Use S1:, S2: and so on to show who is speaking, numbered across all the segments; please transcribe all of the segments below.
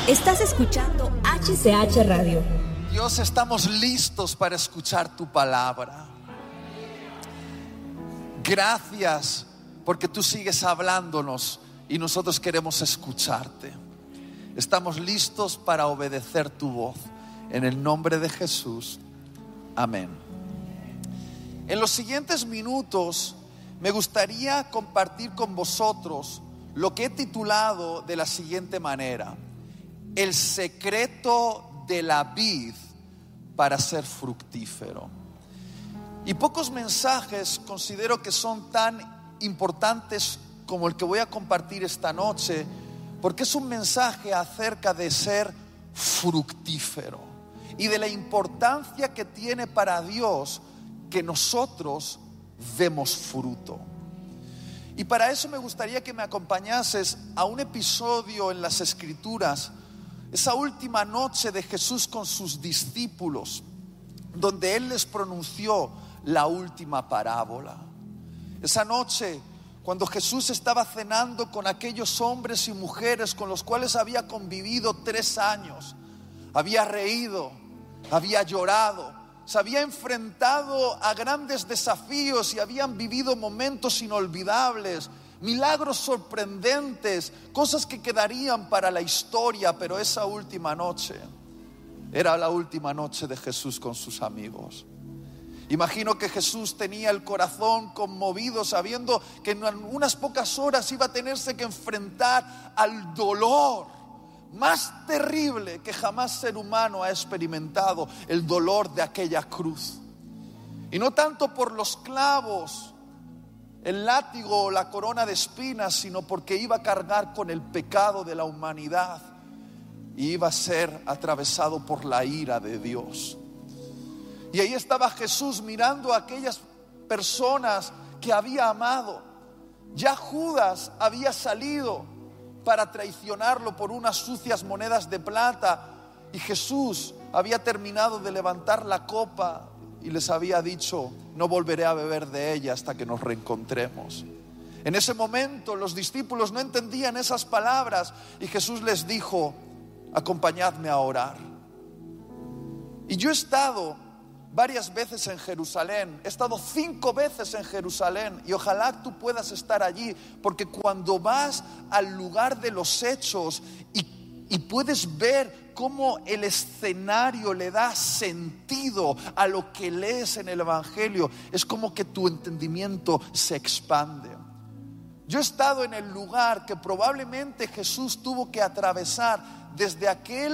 S1: Estás escuchando HCH Radio.
S2: Dios, estamos listos para escuchar tu palabra. Gracias porque tú sigues hablándonos y nosotros queremos escucharte. Estamos listos para obedecer tu voz. En el nombre de Jesús. Amén. En los siguientes minutos me gustaría compartir con vosotros lo que he titulado de la siguiente manera: el secreto de la vid para ser fructífero. Y pocos mensajes considero que son tan importantes como el que voy a compartir esta noche, porque es un mensaje acerca de ser fructífero y de la importancia que tiene para Dios que nosotros demos fruto. Y para eso me gustaría que me acompañases a un episodio en las Escrituras, esa última noche de Jesús con sus discípulos, donde Él les pronunció la última parábola. Esa noche, cuando Jesús estaba cenando con aquellos hombres y mujeres con los cuales había convivido 3 años, había reído, había llorado, se había enfrentado a grandes desafíos y habían vivido momentos inolvidables, milagros sorprendentes, cosas que quedarían para la historia. Pero esa última noche era la última noche de Jesús con sus amigos. Imagino que Jesús tenía el corazón conmovido, sabiendo que en unas pocas horas iba a tenerse que enfrentar al dolor más terrible que jamás ser humano ha experimentado, el dolor de aquella cruz. Y no tanto por los clavos, el látigo o la corona de espinas, sino porque iba a cargar con el pecado de la humanidad y iba a ser atravesado por la ira de Dios. Y ahí estaba Jesús mirando a aquellas personas que había amado. Ya Judas había salido para traicionarlo por unas sucias monedas de plata, y Jesús había terminado de levantar la copa y les había dicho: no volveré a beber de ella hasta que nos reencontremos. En ese momento los discípulos no entendían esas palabras y Jesús les dijo: acompañadme a orar. Y yo he estado varias veces en Jerusalén, he estado 5 veces en Jerusalén, y ojalá tú puedas estar allí, porque cuando vas al lugar de los hechos y puedes ver cómo el escenario le da sentido a lo que lees en el Evangelio, es como que tu entendimiento se expande. Yo he estado en el lugar que probablemente Jesús tuvo que atravesar desde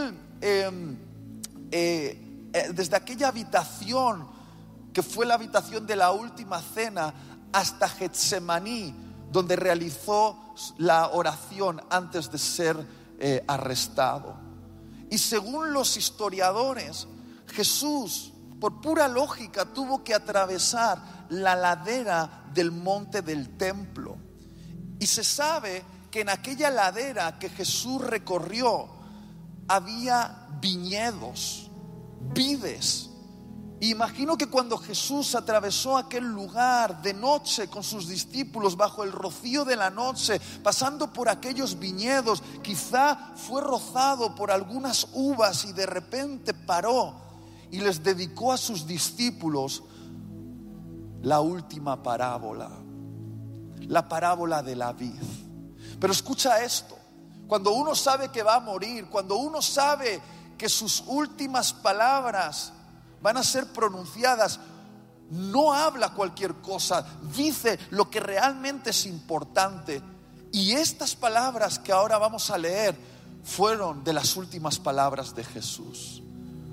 S2: desde aquella habitación que fue la habitación de la última cena hasta Getsemaní, donde realizó la oración antes de ser arrestado. Y según los historiadores, Jesús, por pura lógica, tuvo que atravesar la ladera del monte del templo. Y se sabe que en aquella ladera que Jesús recorrió había viñedos, vides. Imagino que cuando Jesús atravesó aquel lugar de noche con sus discípulos, bajo el rocío de la noche, pasando por aquellos viñedos, quizá fue rozado por algunas uvas y de repente paró y les dedicó a sus discípulos la última parábola, la parábola de la vid. Pero escucha esto: cuando uno sabe que va a morir, cuando uno sabe que sus últimas palabras van a ser pronunciadas, no habla cualquier cosa, dice lo que realmente es importante. Y estas palabras que ahora vamos a leer fueron de las últimas palabras de Jesús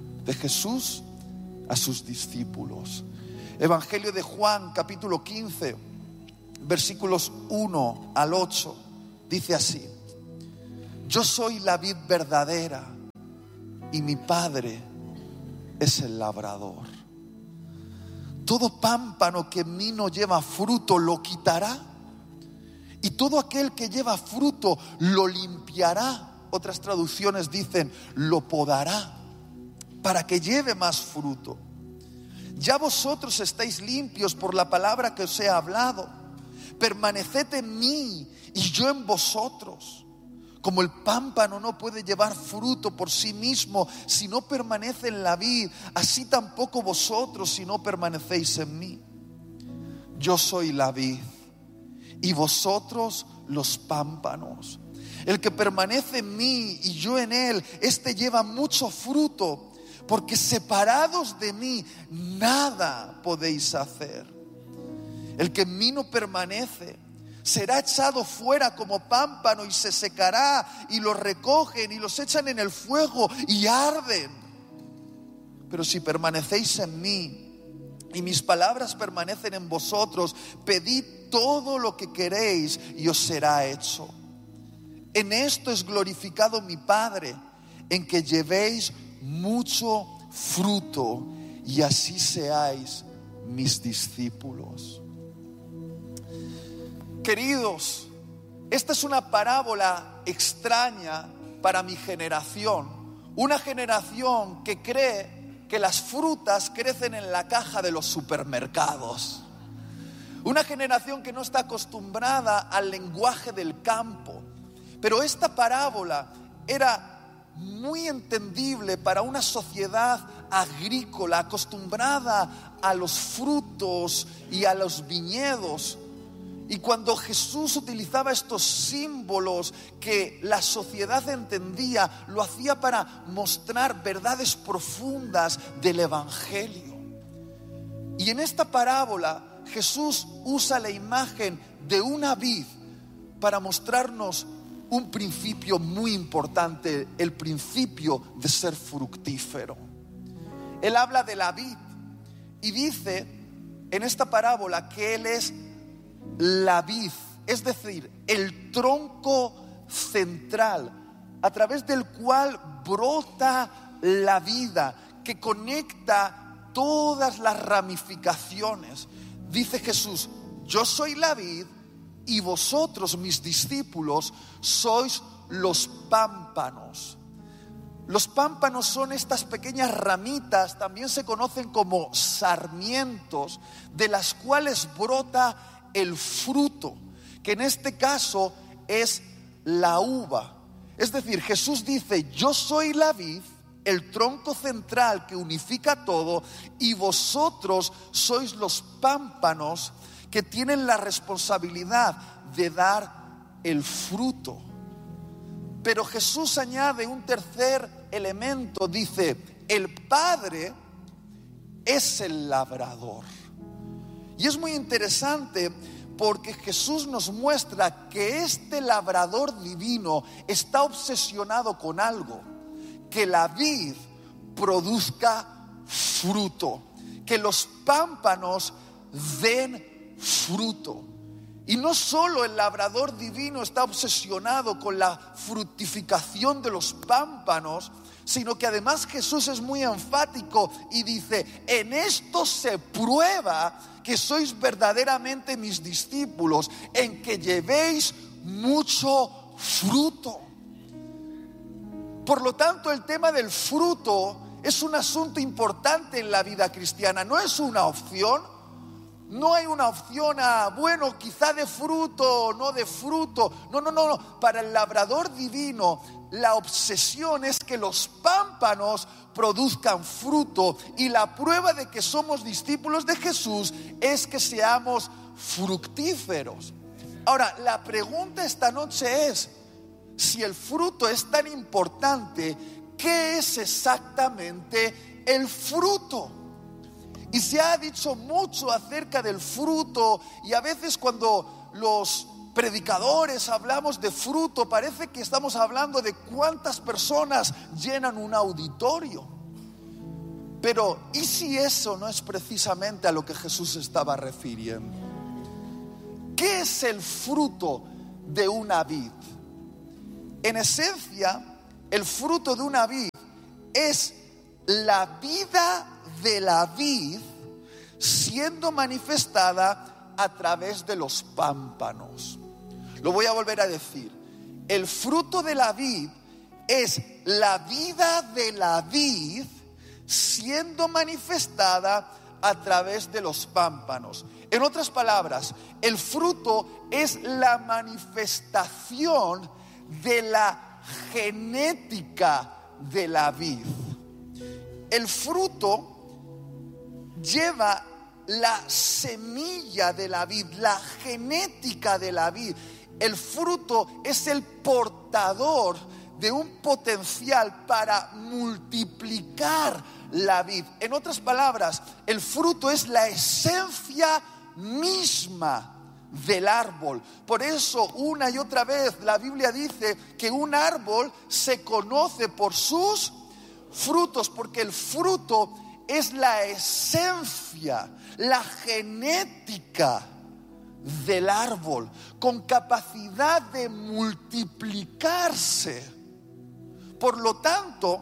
S2: a sus discípulos. Evangelio de Juan, capítulo 15, versículos 1 al 8, dice así: yo soy la vid verdadera y mi Padre es el labrador. Todo pámpano que en mí no lleva fruto lo quitará, y todo aquel que lleva fruto lo limpiará. Otras traducciones dicen lo podará, para que lleve más fruto. Ya vosotros estáis limpios por la palabra que os he hablado. Permaneced en mí y yo en vosotros. Como el pámpano no puede llevar fruto por sí mismo si no permanece en la vid, así tampoco vosotros si no permanecéis en mí. Yo soy la vid y vosotros los pámpanos. El que permanece en mí y yo en él, este lleva mucho fruto, porque separados de mí nada podéis hacer. El que en mí no permanece será echado fuera como pámpano y se secará, y los recogen y los echan en el fuego y arden. Pero si permanecéis en mí y mis palabras permanecen en vosotros, pedid todo lo que queréis y os será hecho. En esto es glorificado mi Padre, en que llevéis mucho fruto y así seáis mis discípulos. Queridos, esta es una parábola extraña para mi generación. Una generación que cree que las frutas crecen en la caja de los supermercados. Una generación que no está acostumbrada al lenguaje del campo. Pero esta parábola era muy entendible para una sociedad agrícola acostumbrada a los frutos y a los viñedos. Y cuando Jesús utilizaba estos símbolos que la sociedad entendía, lo hacía para mostrar verdades profundas del Evangelio. Y en esta parábola Jesús usa la imagen de una vid para mostrarnos un principio muy importante, el principio de ser fructífero. Él habla de la vid y dice en esta parábola que Él es la vid, es decir, el tronco central a través del cual brota la vida, que conecta todas las ramificaciones. Dice Jesús: yo soy la vid y vosotros, mis discípulos, sois los pámpanos. Los pámpanos son estas pequeñas ramitas, también se conocen como sarmientos, de las cuales brota el fruto, que en este caso es la uva. Es decir, Jesús dice: yo soy la vid, el tronco central que unifica todo, y vosotros sois los pámpanos que tienen la responsabilidad de dar el fruto. Pero Jesús añade un tercer elemento, dice: el Padre es el labrador. Y es muy interesante porque Jesús nos muestra que este labrador divino está obsesionado con algo: que la vid produzca fruto, que los pámpanos den fruto. Y no solo el labrador divino está obsesionado con la fructificación de los pámpanos, sino que además Jesús es muy enfático y dice: en esto se prueba que sois verdaderamente mis discípulos, en que llevéis mucho fruto. Por lo tanto, el tema del fruto es un asunto importante en la vida cristiana. No es una opción. No hay una opción a, bueno, quizá de fruto o no de fruto. No. Para el labrador divino, la obsesión es que los pámpanos produzcan fruto. Y la prueba de que somos discípulos de Jesús es que seamos fructíferos. Ahora, la pregunta esta noche es: si el fruto es tan importante, ¿qué es exactamente el fruto? Y se ha dicho mucho acerca del fruto, y a veces cuando los predicadores hablamos de fruto, parece que estamos hablando de cuántas personas llenan un auditorio. Pero ¿y si eso no es precisamente a lo que Jesús estaba refiriendo? ¿Qué es el fruto de una vid? En esencia, el fruto de una vid es la vida de la vid siendo manifestada a través de los pámpanos. Lo voy a volver a decir: el fruto de la vid es la vida de la vid siendo manifestada a través de los pámpanos. En otras palabras, el fruto es la manifestación de la genética de la vid. El fruto lleva la semilla de la vid, la genética de la vid. El fruto es el portador de un potencial para multiplicar la vid. En otras palabras, el fruto es la esencia misma del árbol. Por eso, una y otra vez, la Biblia dice que un árbol se conoce por sus frutos, porque el fruto es la esencia, la genética del árbol, con capacidad de multiplicarse. Por lo tanto,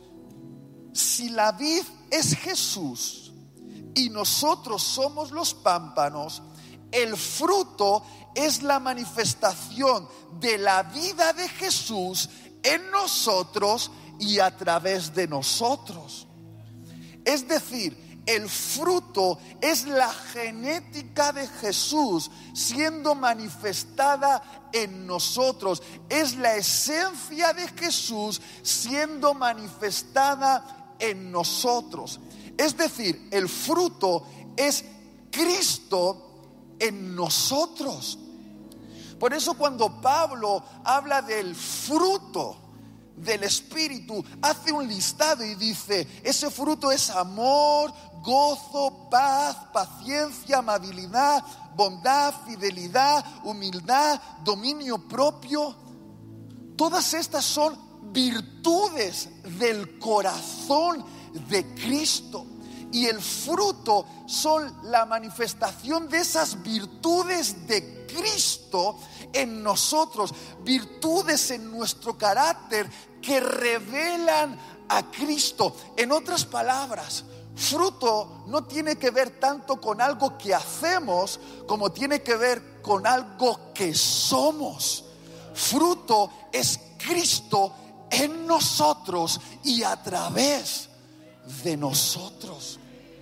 S2: si la vid es Jesús y nosotros somos los pámpanos, el fruto es la manifestación de la vida de Jesús en nosotros y a través de nosotros. Es decir, el fruto es la genética de Jesús siendo manifestada en nosotros. Es la esencia de Jesús siendo manifestada en nosotros. Es decir, el fruto es Cristo en nosotros. Por eso cuando Pablo habla del fruto del Espíritu, hace un listado y dice: ese fruto es amor, gozo, paz, paciencia, amabilidad, bondad, fidelidad, humildad, dominio propio. Todas estas son virtudes del corazón de Cristo. Y el fruto son la manifestación de esas virtudes de Cristo en nosotros, virtudes en nuestro carácter que revelan a Cristo. En otras palabras, fruto no tiene que ver tanto con algo que hacemos como tiene que ver con algo que somos. Fruto es Cristo en nosotros y a través de nosotros.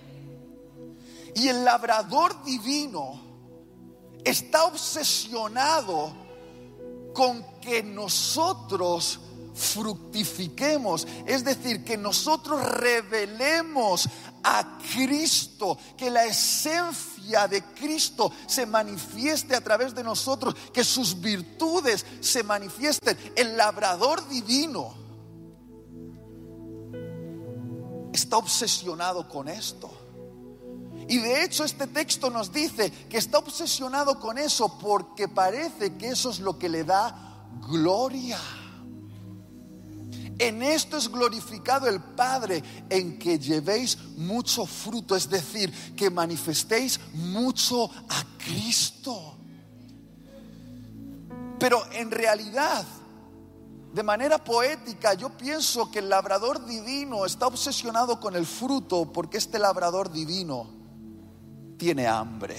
S2: Y el labrador divino está obsesionado con que nosotros fructifiquemos, es decir, que nosotros revelemos a Cristo, que la esencia de Cristo se manifieste a través de nosotros, que sus virtudes se manifiesten. El labrador divino está obsesionado con esto. Y de hecho este texto nos dice que está obsesionado con eso porque parece que eso es lo que le da gloria. En esto es glorificado el Padre, en que llevéis mucho fruto, es decir, que manifestéis mucho a Cristo. Pero en realidad, de manera poética, yo pienso que el labrador divino está obsesionado con el fruto porque este labrador divino tiene hambre.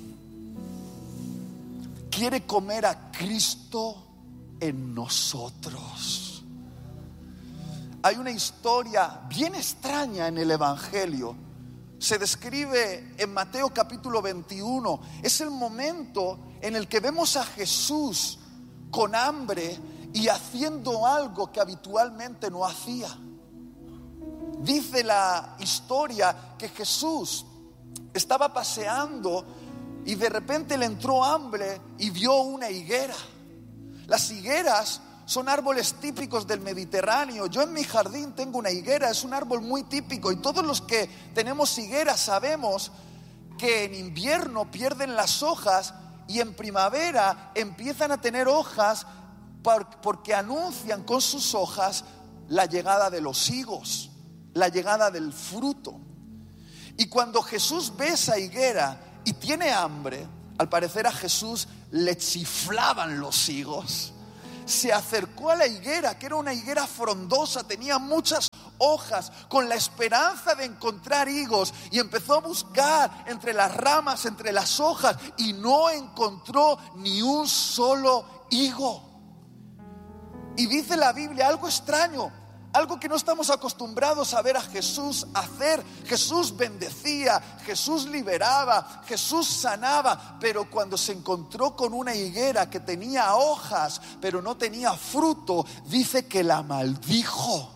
S2: Quiere comer a Cristo en nosotros. Hay una historia bien extraña en el Evangelio. Se describe en Mateo capítulo 21. Es el momento en el que vemos a Jesús con hambre y haciendo algo que habitualmente no hacía. Dice la historia que Jesús estaba paseando y de repente le entró hambre y vio una higuera. Las higueras son árboles típicos del Mediterráneo. Yo en mi jardín tengo una higuera, es un árbol muy típico, y todos los que tenemos higueras sabemos que en invierno pierden las hojas y en primavera empiezan a tener hojas porque anuncian con sus hojas la llegada de los higos, la llegada del fruto. Y cuando Jesús ve esa higuera y tiene hambre, al parecer a Jesús le chiflaban los higos. Se acercó a la higuera, que era una higuera frondosa, tenía muchas hojas, con la esperanza de encontrar higos, y empezó a buscar entre las ramas, entre las hojas, y no encontró ni un solo higo. Y dice la Biblia algo extraño: Algo que no estamos acostumbrados a ver a Jesús hacer. Jesús bendecía, Jesús liberaba, Jesús sanaba, pero cuando se encontró con una higuera que tenía hojas, pero no tenía fruto, dice que la maldijo.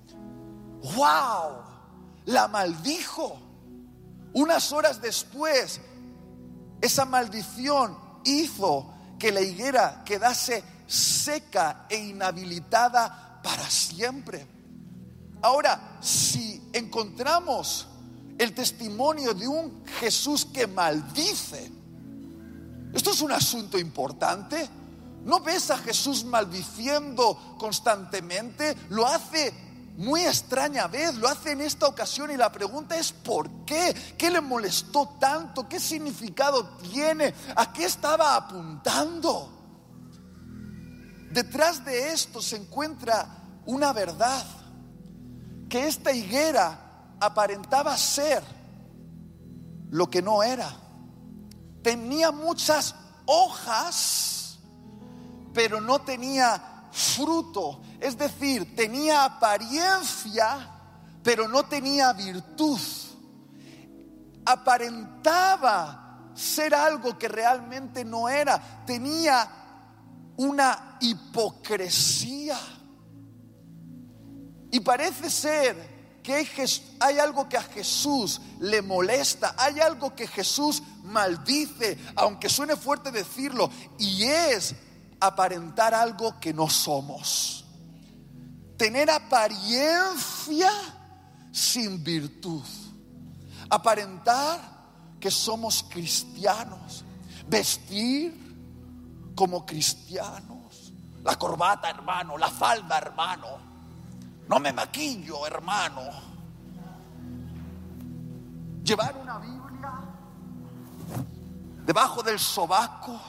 S2: ¡Wow! La maldijo. Unas horas después, esa maldición hizo que la higuera quedase seca e inhabilitada para siempre. Ahora, si encontramos el testimonio de un Jesús que maldice, esto es un asunto importante. ¿No ves a Jesús maldiciendo constantemente? Lo hace muy extraña vez, lo hace en esta ocasión, y la pregunta es ¿por qué? ¿Qué le molestó tanto? ¿Qué significado tiene? ¿A qué estaba apuntando? Detrás de esto se encuentra una verdad, que esta higuera aparentaba ser lo que no era. Tenía muchas hojas, pero no tenía fruto. Es decir, tenía apariencia, pero no tenía virtud. Aparentaba ser algo que realmente no era. Tenía una hipocresía. Y parece ser que hay algo que a Jesús le molesta, hay algo que Jesús maldice, aunque suene fuerte decirlo, y es aparentar algo que no somos. Tener apariencia sin virtud. Aparentar que somos cristianos. Vestir como cristianos. La corbata, hermano, la falda, hermano. No me maquillo, hermano. Llevar una Biblia debajo del sobaco.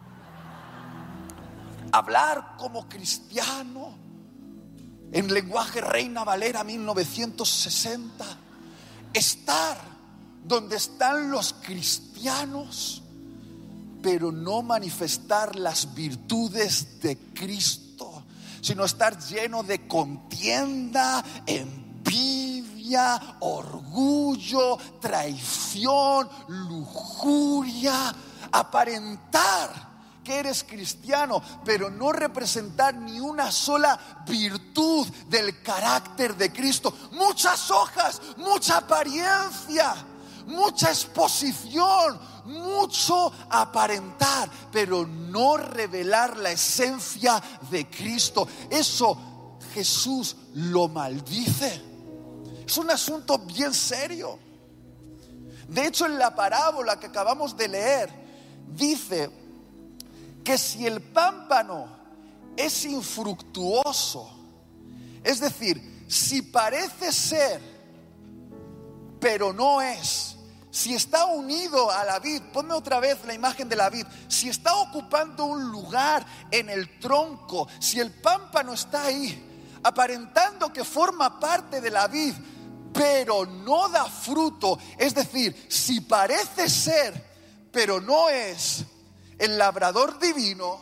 S2: Hablar como cristiano en lenguaje Reina Valera 1960. Estar donde están los cristianos, pero no manifestar las virtudes de Cristo, sino estar lleno de contienda, envidia, orgullo, traición, lujuria. Aparentar que eres cristiano, pero no representar ni una sola virtud del carácter de Cristo. Muchas hojas, mucha apariencia, mucha exposición, mucho aparentar, pero no revelar la esencia de Cristo. Eso Jesús lo maldice. Es un asunto bien serio. De hecho, en la parábola que acabamos de leer, dice que si el pámpano es infructuoso, es decir, si parece ser, pero no es, si está unido a la vid, ponme otra vez la imagen de la vid, si está ocupando un lugar en el tronco, si el pámpano está ahí, aparentando que forma parte de la vid, pero no da fruto, es decir, si parece ser, pero no es, el labrador divino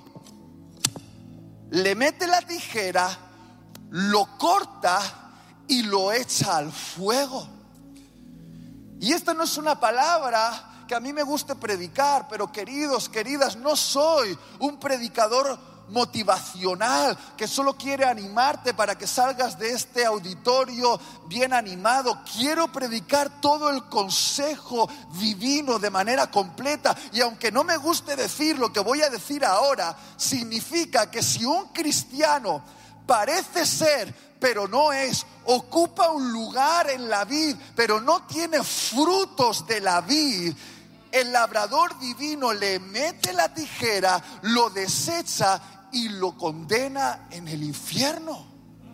S2: le mete la tijera, lo corta y lo echa al fuego. Y esta no es una palabra que a mí me guste predicar, pero queridos, queridas, no soy un predicador motivacional que solo quiere animarte para que salgas de este auditorio bien animado. Quiero predicar todo el consejo divino de manera completa, y aunque no me guste decir lo que voy a decir ahora, significa que si un cristiano parece ser, pero no es, ocupa un lugar en la vid, pero no tiene frutos de la vid, el labrador divino le mete la tijera, lo desecha y lo condena en el infierno.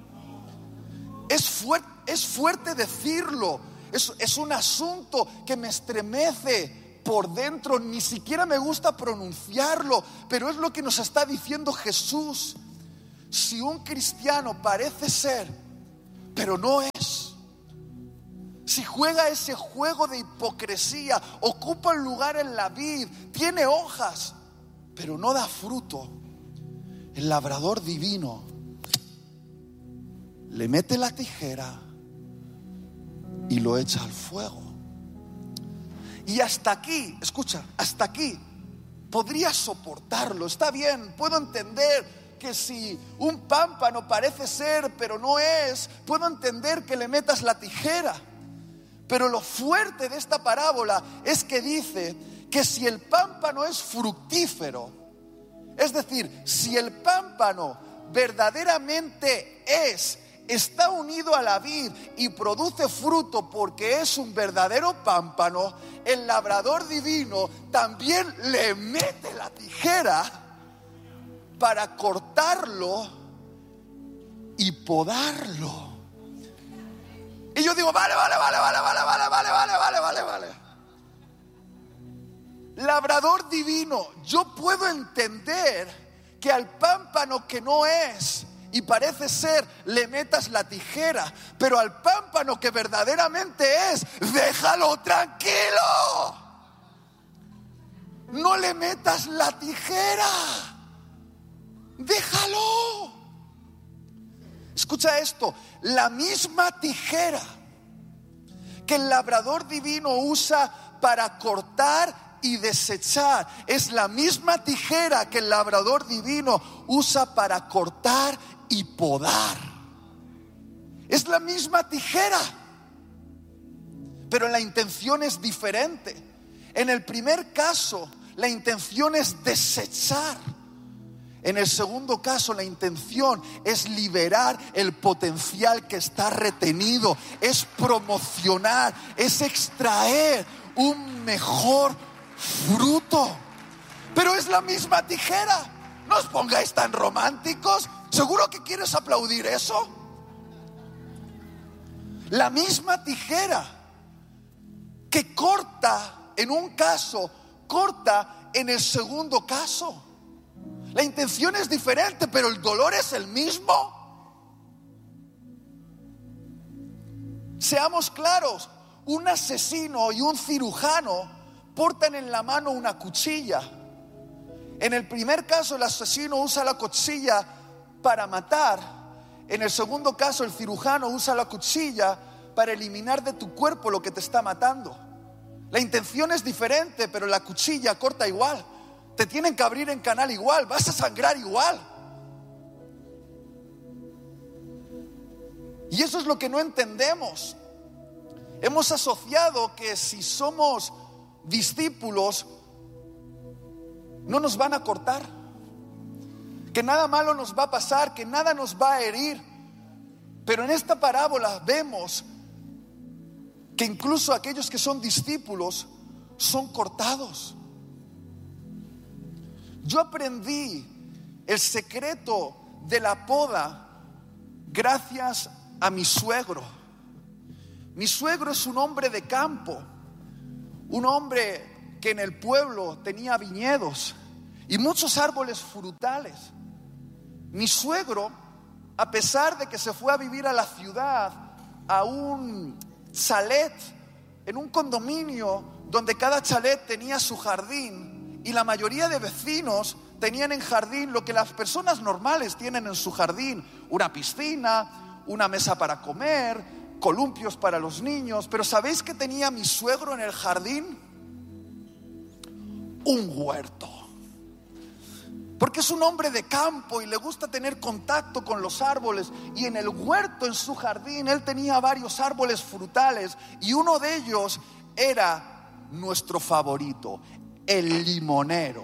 S2: Es fuerte decirlo, es un asunto que me estremece por dentro, ni siquiera me gusta pronunciarlo, pero es lo que nos está diciendo Jesús. Si un cristiano parece ser, pero no es, si juega ese juego de hipocresía, ocupa un lugar en la vid, tiene hojas, pero no da fruto, el labrador divino le mete la tijera y lo echa al fuego. Y hasta aquí, escucha, hasta aquí podría soportarlo. Está bien, puedo entender que si un pámpano parece ser pero no es, puedo entender que le metas la tijera. Pero lo fuerte de esta parábola es que dice que si el pámpano es fructífero, es decir, si el pámpano verdaderamente está unido a la vid y produce fruto porque es un verdadero pámpano, el labrador divino también le mete la tijera para cortarlo y podarlo. Y yo digo, vale. Labrador divino, yo puedo entender que al pámpano que no es y parece ser, le metas la tijera, pero al pámpano que verdaderamente es, déjalo tranquilo. No le metas la tijera, déjalo. Escucha esto, la misma tijera que el labrador divino usa para cortar y desechar, es la misma tijera que el labrador divino usa para cortar y podar. Es la misma tijera, pero la intención es diferente. En el primer caso, la intención es desechar. En el segundo caso, la intención es liberar el potencial que está retenido, es promocionar, es extraer un mejor fruto. Pero es la misma tijera. No os pongáis tan románticos. ¿Seguro que quieres aplaudir eso? La misma tijera que corta en un caso, corta en el segundo caso. La intención es diferente, pero el dolor es el mismo. Seamos claros, un asesino y un cirujano portan en la mano una cuchilla. En el primer caso, el asesino usa la cuchilla para matar. En el segundo caso, el cirujano usa la cuchilla para eliminar de tu cuerpo lo que te está matando. La intención es diferente, pero la cuchilla corta igual. Te tienen que abrir en canal igual, vas a sangrar igual. Y eso es lo que no entendemos. Hemos asociado que si somos discípulos, no nos van a cortar, que nada malo nos va a pasar, que nada nos va a herir. Pero en esta parábola vemos que incluso aquellos que son discípulos son cortados. Yo aprendí el secreto de la poda gracias a mi suegro. Mi suegro es un hombre de campo, un hombre que en el pueblo tenía viñedos y muchos árboles frutales. Mi suegro, a pesar de que se fue a vivir a la ciudad, a un chalet, en un condominio donde cada chalet tenía su jardín, y la mayoría de vecinos tenían en jardín lo que las personas normales tienen en su jardín: una piscina, una mesa para comer, columpios para los niños. Pero ¿sabéis qué tenía mi suegro en el jardín? Un huerto. Porque es un hombre de campo y le gusta tener contacto con los árboles. Y en el huerto, en su jardín, él tenía varios árboles frutales. Y uno de ellos era nuestro favorito, el limonero.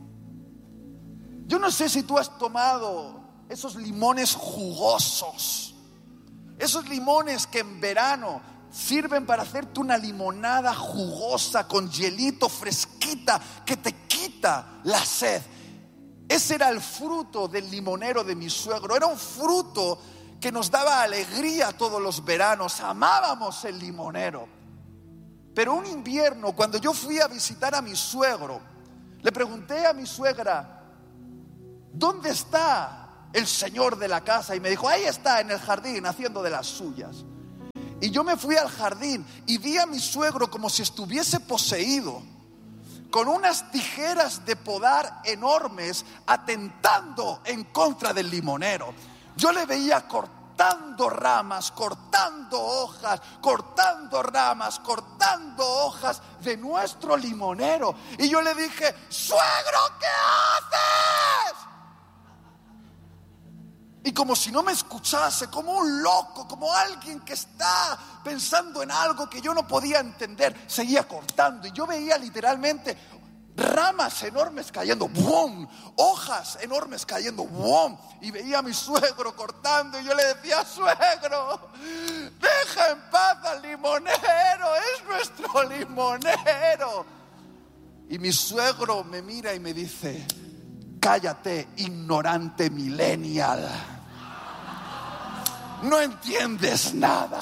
S2: Yo no sé si tú has tomado esos limones jugosos, esos limones que en verano sirven para hacerte una limonada jugosa con hielito, fresquita, que te quita la sed. Ese era el fruto del limonero de mi suegro. Era un fruto que nos daba alegría todos los veranos. Amábamos el limonero. Pero un invierno, cuando yo fui a visitar a mi suegro, le pregunté a mi suegra: ¿dónde está el señor de la casa? Y me dijo: ahí está, en el jardín, haciendo de las suyas. Y yo me fui al jardín y vi a mi suegro como si estuviese poseído, con unas tijeras de podar enormes, atentando en contra del limonero. Yo le veía cortar cortando ramas, cortando hojas, cortando ramas, cortando hojas de nuestro limonero. Y yo le dije: suegro, ¿qué haces? Y como si no me escuchase, como un loco, como alguien que está pensando en algo que yo no podía entender, seguía cortando. Y yo veía literalmente ramas enormes cayendo, ¡bum!, hojas enormes cayendo, ¡bum!, y veía a mi suegro cortando. Y yo le decía: suegro, deja en paz al limonero, es nuestro limonero. Y mi suegro me mira y me dice: cállate, ignorante millennial, no entiendes nada.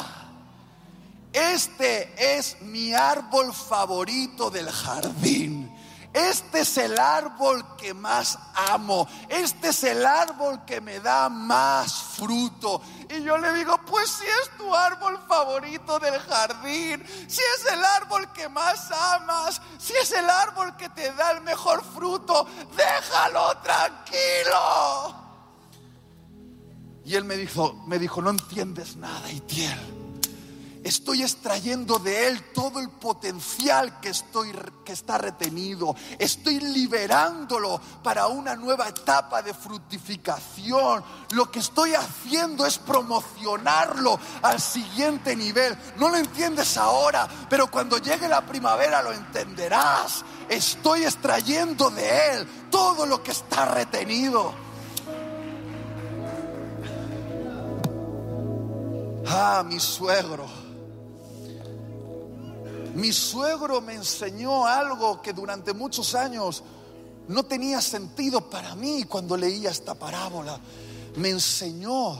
S2: Este es mi árbol favorito del jardín. Este es el árbol que más amo. Este es el árbol que me da más fruto. Y yo le digo: pues si es tu árbol favorito del jardín, si es el árbol que más amas, si es el árbol que te da el mejor fruto, déjalo tranquilo. Y él me dijo: no entiendes nada, Itiel. Estoy extrayendo de él todo el potencial que está retenido. Estoy liberándolo para una nueva etapa de fructificación. Lo que estoy haciendo es promocionarlo al siguiente nivel. No lo entiendes ahora, pero cuando llegue la primavera lo entenderás. Estoy extrayendo de él todo lo que está retenido. Mi suegro. Mi suegro me enseñó algo que durante muchos años no tenía sentido para mí cuando leía esta parábola. Me enseñó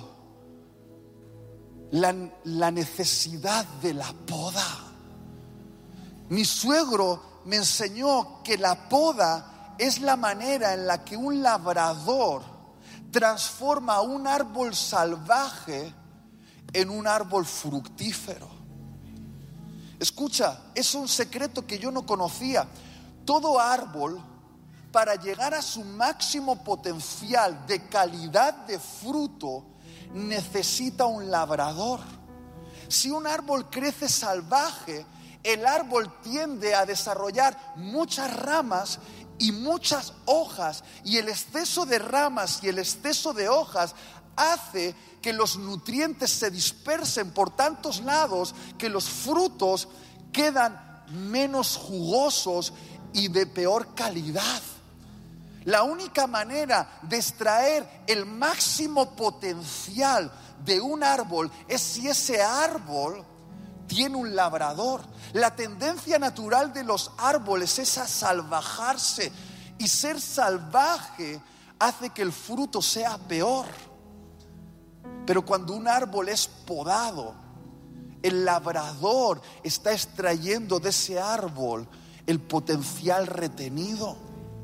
S2: la necesidad de la poda. Mi suegro me enseñó que la poda es la manera en la que un labrador transforma un árbol salvaje en un árbol fructífero. Escucha, es un secreto que yo no conocía. Todo árbol, para llegar a su máximo potencial de calidad de fruto, necesita un labrador. Si un árbol crece salvaje, el árbol tiende a desarrollar muchas ramas y muchas hojas, y el exceso de ramas y el exceso de hojas hace que los nutrientes se dispersen por tantos lados que los frutos quedan menos jugosos y de peor calidad. La única manera de extraer el máximo potencial de un árbol es si ese árbol tiene un labrador. La tendencia natural de los árboles es a salvajarse, y ser salvaje hace que el fruto sea peor. Pero cuando un árbol es podado, el labrador está extrayendo de ese árbol el potencial retenido.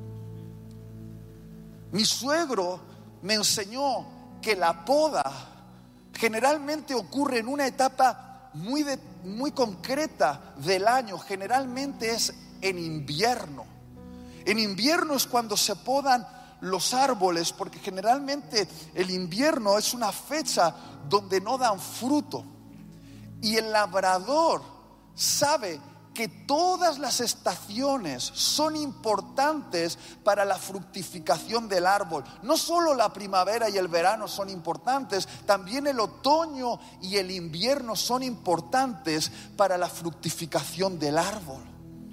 S2: Mi suegro me enseñó que la poda generalmente ocurre en una etapa muy concreta del año. Generalmente es en invierno. En invierno es cuando se podan los árboles, porque generalmente el invierno es una fecha donde no dan fruto. Y el labrador sabe que todas las estaciones son importantes para la fructificación del árbol. No solo la primavera y el verano son importantes, también el otoño y el invierno son importantes para la fructificación del árbol.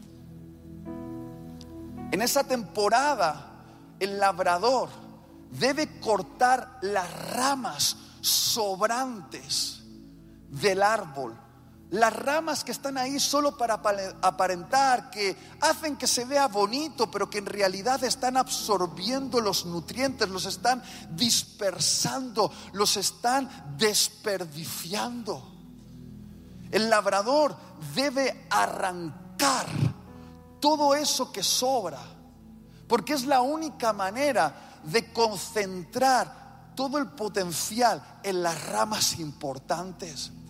S2: En esa temporada, el labrador debe cortar las ramas sobrantes del árbol. Las ramas que están ahí solo para aparentar, que hacen que se vea bonito, pero que en realidad están absorbiendo los nutrientes, los están dispersando, los están desperdiciando. El labrador debe arrancar todo eso que sobra, porque es la única manera de concentrar todo el potencial en las ramas importantes.